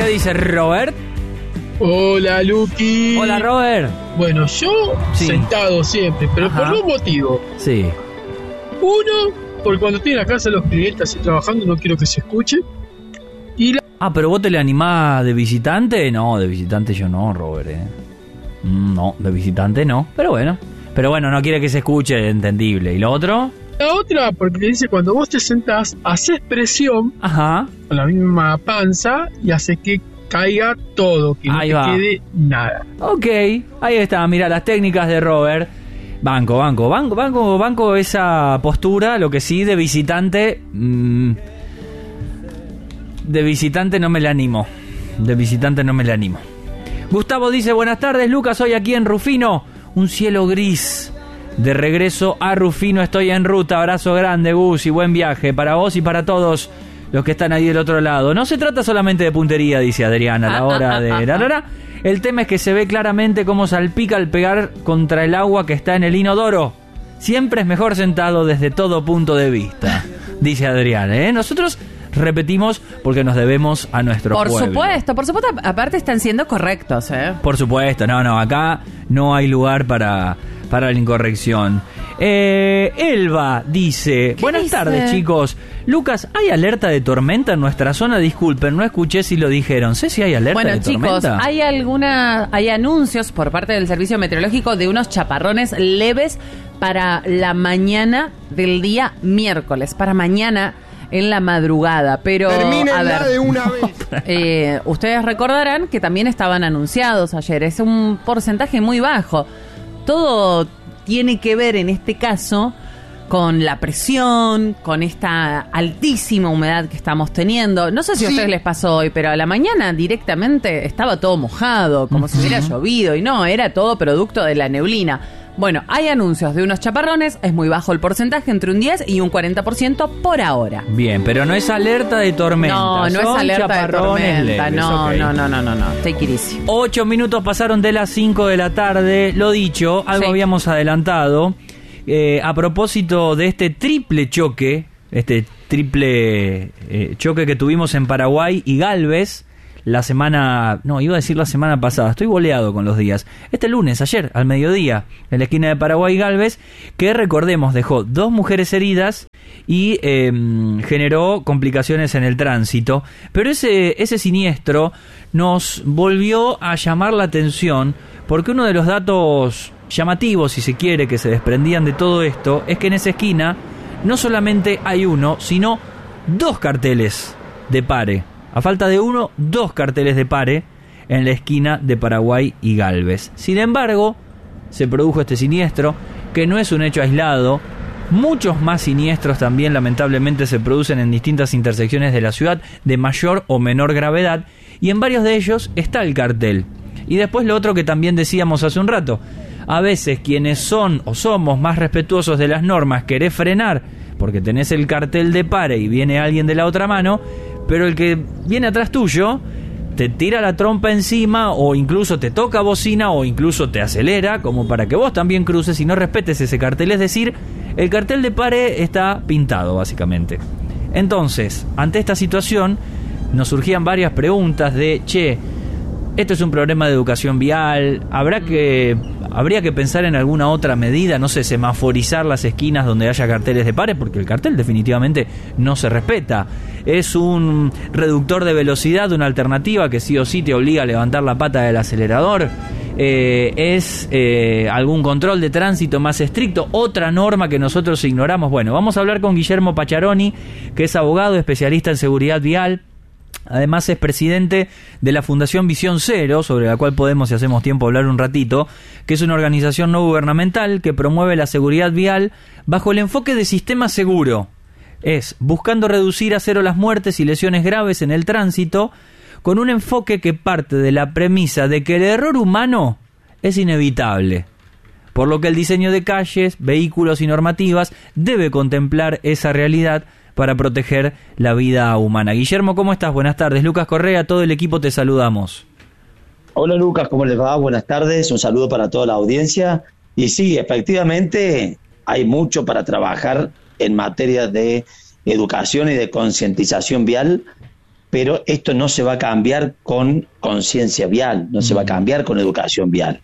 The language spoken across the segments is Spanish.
¿Qué dice Robert? Hola, Luqui. Hola, Robert. Bueno, yo sentado siempre, pero por dos motivos. Sí. Uno, porque cuando estoy en la casa de los clientes así trabajando no quiero que se escuche. Pero vos te le animás de visitante. No, de visitante yo no, Robert. No, de visitante no. Pero bueno, no quiere que se escuche, entendible. ¿Y lo otro? La otra, porque te dice, cuando vos te sentás, haces presión con la misma panza y hace que caiga todo, que ahí no te va. quede nada. Ok, ahí está, mira las técnicas de Robert. Banco esa postura. Lo que sí, de visitante no me la animo. Gustavo dice, buenas tardes, Lucas, hoy aquí en Rufino, un cielo gris. De regreso a Rufino, estoy en ruta. Abrazo grande, Gus, y buen viaje para vos y para todos los que están ahí del otro lado. No se trata solamente de puntería, dice Adriana, a la hora de... El tema es que se ve claramente cómo salpica al pegar contra el agua que está en el inodoro. Siempre es mejor sentado desde todo punto de vista, dice Adriana. Nosotros repetimos porque nos debemos a nuestro pueblo. Por supuesto, aparte están siendo correctos, Por supuesto, no, acá no hay lugar para la incorrección. Elba dice, buenas tardes, chicos. Lucas, ¿hay alerta de tormenta en nuestra zona? Disculpen, no escuché si lo dijeron. Sé si hay alerta de tormenta. Bueno, chicos, hay anuncios por parte del Servicio Meteorológico de unos chaparrones leves para la mañana del día miércoles, para mañana en la madrugada, pero termínenla de una vez. Ustedes recordarán que también estaban anunciados ayer. Es un porcentaje muy bajo. Todo tiene que ver en este caso con la presión, con esta altísima humedad que estamos teniendo. No sé si a ustedes les pasó hoy, pero a la mañana directamente estaba todo mojado, como si hubiera llovido, y no, era todo producto de la neblina. Bueno, hay anuncios de unos chaparrones, es muy bajo el porcentaje, entre un 10 y un 40% por ahora. Bien, pero no es alerta de tormenta. No es alerta de tormenta. Leves, no, okay. No. Take it easy. 8 minutos pasaron de las 5 de la tarde. Lo dicho, algo habíamos adelantado. A propósito de este triple choque, choque que tuvimos en Paraguay y Galvez, la semana pasada, estoy boleado con los días, lunes, ayer, al mediodía, en la esquina de Paraguay y Galvez, que recordemos dejó 2 mujeres heridas y generó complicaciones en el tránsito, pero ese siniestro nos volvió a llamar la atención, porque uno de los datos llamativos, si se quiere, que se desprendían de todo esto, es que en esa esquina no solamente hay uno, sino 2 carteles de pare. A falta de 1, 2 carteles de pare en la esquina de Paraguay y Galvez. Sin embargo, se produjo este siniestro, que no es un hecho aislado. Muchos más siniestros también lamentablemente se producen en distintas intersecciones de la ciudad, de mayor o menor gravedad, y en varios de ellos está el cartel. Y después lo otro que también decíamos hace un rato, a veces quienes son o somos más respetuosos de las normas, querés frenar porque tenés el cartel de pare y viene alguien de la otra mano, pero el que viene atrás tuyo te tira la trompa encima, o incluso te toca bocina, o incluso te acelera, como para que vos también cruces y no respetes ese cartel. Es decir, el cartel de pare está pintado, básicamente. Entonces, ante esta situación, nos surgían varias preguntas de, esto es un problema de educación vial, habría que pensar en alguna otra medida, no sé, semaforizar las esquinas donde haya carteles de pare, porque el cartel definitivamente no se respeta. Es un reductor de velocidad, una alternativa que sí o sí te obliga a levantar la pata del acelerador. Es algún control de tránsito más estricto, otra norma que nosotros ignoramos. Bueno, vamos a hablar con Guillermo Pacharoni, que es abogado, especialista en seguridad vial. Además es presidente de la Fundación Visión Cero, sobre la cual podemos, si hacemos tiempo, hablar un ratito, que es una organización no gubernamental que promueve la seguridad vial bajo el enfoque de sistema seguro. Es buscando reducir a cero las muertes y lesiones graves en el tránsito, con un enfoque que parte de la premisa de que el error humano es inevitable, por lo que el diseño de calles, vehículos y normativas debe contemplar esa realidad para proteger la vida humana. Guillermo, ¿cómo estás? Buenas tardes. Lucas Correa, todo el equipo te saludamos. Hola Lucas, ¿cómo les va? Buenas tardes, un saludo para toda la audiencia. Y sí, efectivamente hay mucho para trabajar en materia de educación y de concientización vial, pero esto no se va a cambiar con conciencia vial, no se va a cambiar con educación vial.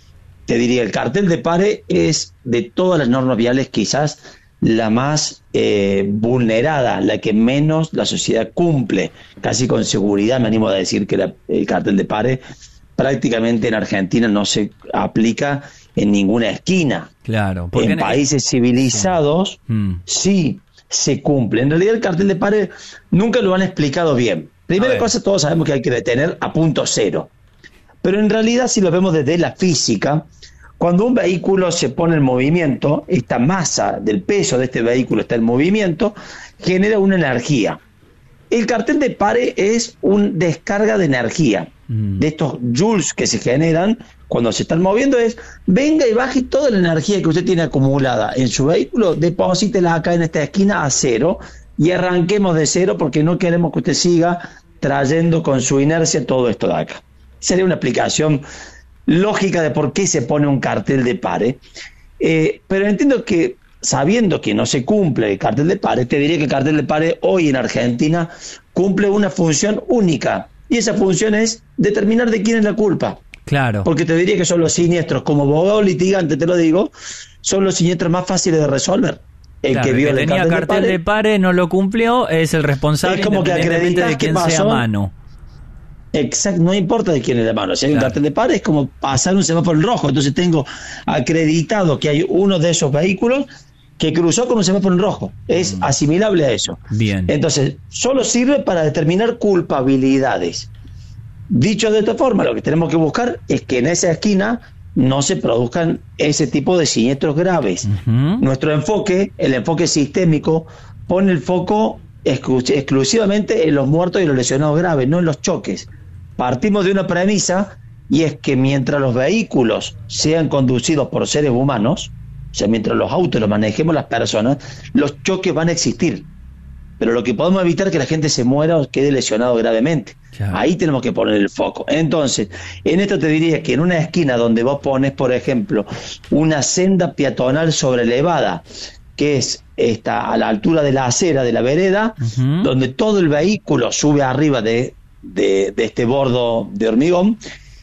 Te diría, el cartel de pare es, de todas las normas viales, quizás la más vulnerada, la que menos la sociedad cumple. Casi con seguridad me animo a decir que el cartel de pare prácticamente en Argentina no se aplica en ninguna esquina. Claro. En países civilizados sí se cumple. En realidad el cartel de pare nunca lo han explicado bien. Primera cosa, todos sabemos que hay que detener a punto cero. Pero en realidad, si lo vemos desde la física, cuando un vehículo se pone en movimiento, esta masa del peso de este vehículo está en movimiento, genera una energía. El cartel de pare es una descarga de energía. De estos joules que se generan cuando se están moviendo, es venga y baje toda la energía que usted tiene acumulada en su vehículo, deposítela acá en esta esquina a cero y arranquemos de cero, porque no queremos que usted siga trayendo con su inercia todo esto de acá. Sería una aplicación lógica de por qué se pone un cartel de pare, pero entiendo que, sabiendo que no se cumple el cartel de pare, te diría que el cartel de pare hoy en Argentina cumple una función única, y esa función es determinar de quién es la culpa. Claro. Porque te diría que son los siniestros, como abogado litigante te lo digo, son los siniestros más fáciles de resolver. El que viola el cartel de pare no lo cumplió, es el responsable, es como independientemente de quién sea mano. Exacto, no importa de quién es la mano. Si hay un cartel de pare, es como pasar un semáforo en rojo. Entonces tengo acreditado que hay uno de esos vehículos que cruzó con un semáforo en rojo. Es asimilable a eso. Bien. Entonces, solo sirve para determinar culpabilidades. Dicho de esta forma, lo que tenemos que buscar es que en esa esquina no se produzcan ese tipo de siniestros graves. Nuestro enfoque, el enfoque sistémico, pone el foco exclusivamente en los muertos y los lesionados graves, no en los choques. Partimos de una premisa, y es que mientras los vehículos sean conducidos por seres humanos, o sea, mientras los autos los manejemos las personas, los choques van a existir. Pero lo que podemos evitar es que la gente se muera o quede lesionado gravemente. Claro. Ahí tenemos que poner el foco. Entonces, en esto te diría que en una esquina donde vos pones, por ejemplo, una senda peatonal sobrelevada, que es a la altura de la acera de la vereda, donde todo el vehículo sube arriba de este bordo de hormigón,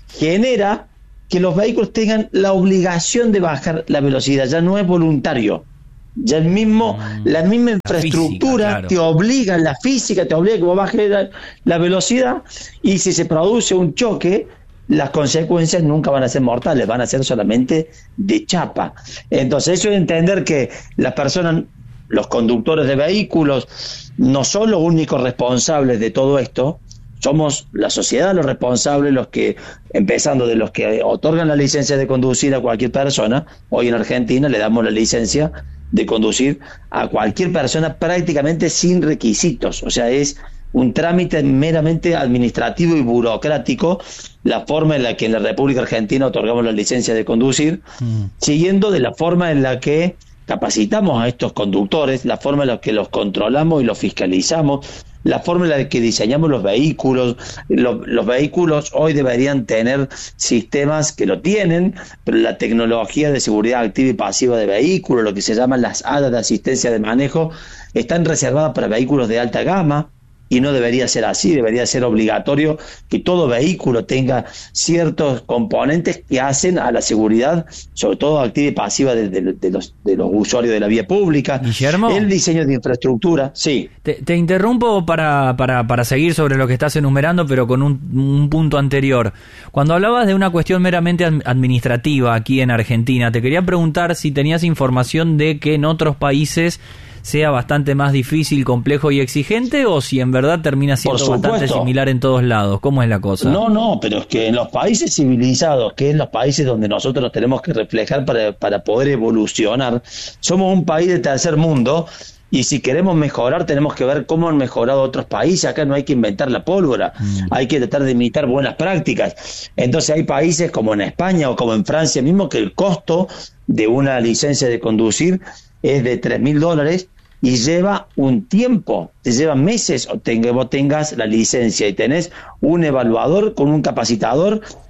genera que los vehículos tengan la obligación de bajar la velocidad. Ya no es voluntario. Ya la misma infraestructura física, claro, te obliga, la física te obliga a que vos bajes la velocidad, y si se produce un choque, las consecuencias nunca van a ser mortales, van a ser solamente de chapa. Entonces eso es entender que las personas, los conductores de vehículos, no son los únicos responsables de todo esto. Somos la sociedad los responsables, los que, empezando de los que otorgan la licencia de conducir a cualquier persona. Hoy en Argentina le damos la licencia de conducir a cualquier persona prácticamente sin requisitos. O sea, es un trámite meramente administrativo y burocrático la forma en la que en la República Argentina otorgamos la licencia de conducir, siguiendo de la forma en la que capacitamos a estos conductores, la forma en la que los controlamos y los fiscalizamos, la forma en la que diseñamos los vehículos. Los vehículos hoy deberían tener sistemas que lo tienen, pero la tecnología de seguridad activa y pasiva de vehículos, lo que se llaman las ADA de asistencia de manejo, están reservadas para vehículos de alta gama, y no debería ser así. Debería ser obligatorio que todo vehículo tenga ciertos componentes que hacen a la seguridad, sobre todo activa y pasiva de los usuarios de la vía pública. Guillermo, el diseño de infraestructura. Sí. Te interrumpo para seguir sobre lo que estás enumerando, pero con un punto anterior. Cuando hablabas de una cuestión meramente administrativa aquí en Argentina, te quería preguntar si tenías información de que en otros países sea bastante más difícil, complejo y exigente, o si en verdad termina siendo bastante similar en todos lados. ¿Cómo es la cosa? No, pero es que en los países civilizados, que es los países donde nosotros nos tenemos que reflejar para poder evolucionar, somos un país de tercer mundo, y si queremos mejorar tenemos que ver cómo han mejorado otros países. Acá no hay que inventar la pólvora, hay que tratar de imitar buenas prácticas. Entonces hay países como en España o como en Francia mismo, que el costo de una licencia de conducir es de $3.000 y lleva un tiempo, te lleva meses que vos tengas la licencia, y tenés un evaluador con un capacitador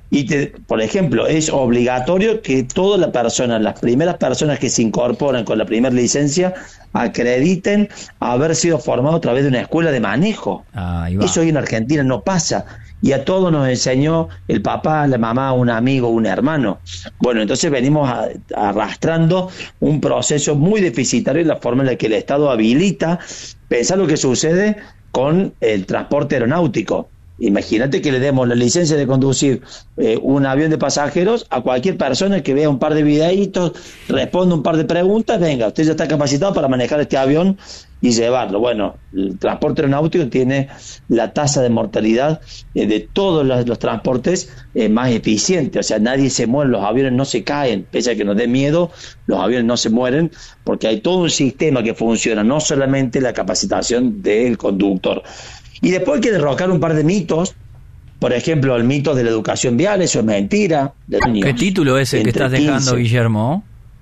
Por ejemplo, es obligatorio que todas las primeras personas que se incorporan con la primera licencia, acrediten haber sido formados a través de una escuela de manejo. Eso hoy en Argentina no pasa. Y a todos nos enseñó el papá, la mamá, un amigo, un hermano. Bueno, entonces venimos arrastrando un proceso muy deficitario en la forma en la que el Estado habilita. Pensá lo que sucede con el transporte aeronáutico. Imagínate que le demos la licencia de conducir un avión de pasajeros a cualquier persona que vea un par de videitos, responda un par de preguntas, venga, usted ya está capacitado para manejar este avión y llevarlo. Bueno, el transporte aeronáutico tiene la tasa de mortalidad de todos los transportes más eficiente, o sea, nadie se muere, los aviones no se caen, pese a que nos dé miedo, los aviones no se mueren, porque hay todo un sistema que funciona, no solamente la capacitación del conductor. Y después hay que derrocar un par de mitos, por ejemplo, el mito de la educación vial, eso es mentira. ¿Qué título es el que estás dejando, Guillermo?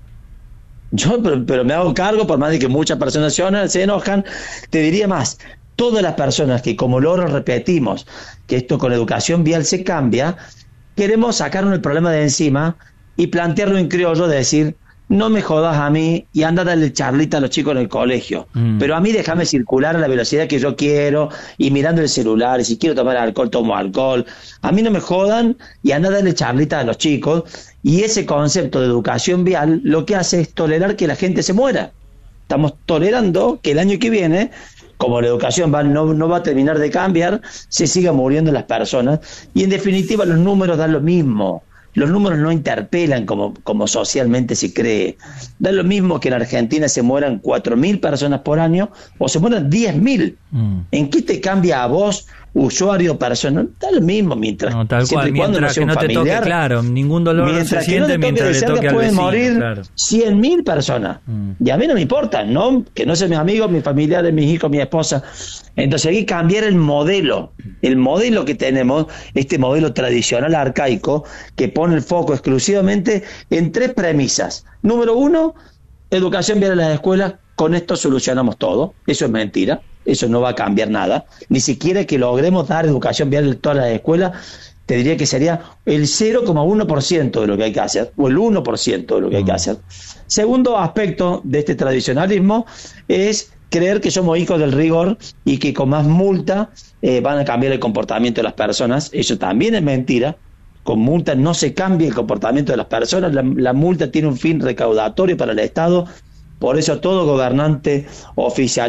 Yo, pero me hago cargo, por más de que muchas personas se enojan, te diría más, todas las personas que como logro repetimos que esto con educación vial se cambia, queremos sacarnos el problema de encima y plantearlo en criollo de decir, no me jodas a mí y anda a darle charlita a los chicos en el colegio, pero a mí déjame circular a la velocidad que yo quiero y mirando el celular, y si quiero tomar alcohol, tomo alcohol. A mí no me jodan y anda a darle charlita a los chicos. Y ese concepto de educación vial lo que hace es tolerar que la gente se muera. Estamos tolerando que el año que viene, como la educación no va a terminar de cambiar, se sigan muriendo las personas. Y en definitiva los números dan lo mismo. Los números no interpelan como socialmente se cree. Da lo mismo que en Argentina se mueran 4.000 personas por año o se mueran 10.000. ¿En qué te cambia a vos, usuario, persona? Da lo mismo mientras, no, tal cual, mientras que no te toque, claro, ningún dolor se siente mientras le toque al pueden vecino, morir claro. 100.000 personas. Y a mí no me importa, ¿no? Que no sean mis amigos, mis familiares, mis hijos, mi esposa. Entonces hay que cambiar el modelo que tenemos, este modelo tradicional arcaico, que pone el foco exclusivamente en 3 premisas. Número 1, educación vial en las escuelas, con esto solucionamos todo. Eso es mentira, eso no va a cambiar nada. Ni siquiera que logremos dar educación vial en todas las escuelas, te diría que sería el 0,1% de lo que hay que hacer, o el 1% de lo que hay que hacer. Segundo aspecto de este tradicionalismo es creer que somos hijos del rigor y que con más multa van a cambiar el comportamiento de las personas. Eso también es mentira. Con multa no se cambia el comportamiento de las personas. La multa tiene un fin recaudatorio para el Estado. Por eso todo gobernante oficial